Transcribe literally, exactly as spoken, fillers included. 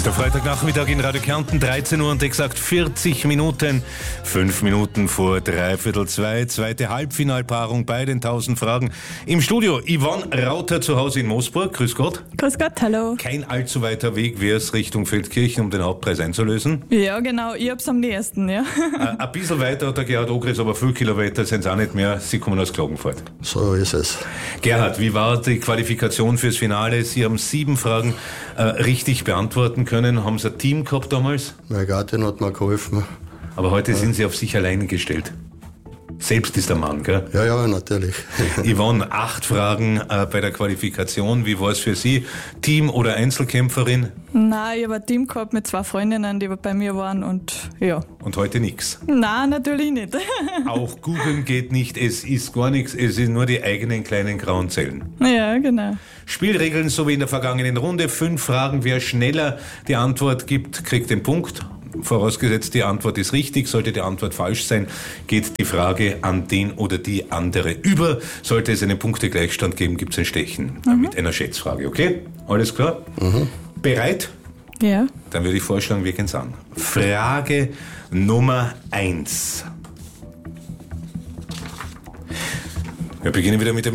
ist der Freitagnachmittag in Radio Kärnten, dreizehn Uhr und exakt vierzig Minuten. Fünf Minuten vor dreiviertel zwei. Zweite Halbfinalpaarung bei den tausend Fragen. Im Studio Yvonne Rauter zu Hause in Moosburg. Grüß Gott. Grüß Gott, hallo. Kein allzu weiter Weg wäre es Richtung Feldkirchen, um den Hauptpreis einzulösen. Ja, genau. Ich hab's am nächsten, ja. Äh, ein bisschen weiter hat der Gerhard Ogris, aber viele Kilometer sind es auch nicht mehr. Sie kommen aus Klagenfurt. So ist es. Gerhard, wie war die Qualifikation fürs Finale? Sie haben sieben Fragen äh, richtig beantworten können. Haben Sie ein Team gehabt damals? Meine Gattin hat mir geholfen. Aber heute ja. sind Sie auf sich alleine gestellt. Selbst ist der Mann, gell? Ja, ja, natürlich. Yvonne, acht Fragen äh, bei der Qualifikation. Wie war es für Sie? Team- oder Einzelkämpferin? Nein, ich habe ein Team gehabt mit zwei Freundinnen, die bei mir waren und ja. Und heute nichts? Nein, natürlich nicht. Auch googeln geht nicht, es ist gar nichts, es sind nur die eigenen kleinen grauen Zellen. Ja, genau. Spielregeln so wie in der vergangenen Runde. Fünf Fragen, wer schneller die Antwort gibt, kriegt den Punkt. Vorausgesetzt, die Antwort ist richtig. Sollte die Antwort falsch sein, geht die Frage an den oder die andere über. Sollte es einen Punktegleichstand geben, gibt es ein Stechen mhm. mit einer Schätzfrage. Okay? Alles klar? Mhm. Bereit? Ja. Dann würde ich vorschlagen, wir gehen es an. Frage Nummer eins. Wir beginnen wieder mit dem